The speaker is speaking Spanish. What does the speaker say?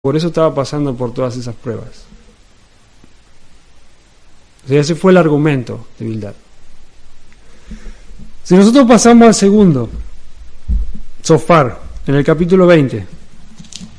Por eso estaba pasando por todas esas pruebas. O sea, ese fue el argumento de Bildad. Si nosotros pasamos al segundo, Zofar, en el capítulo 20,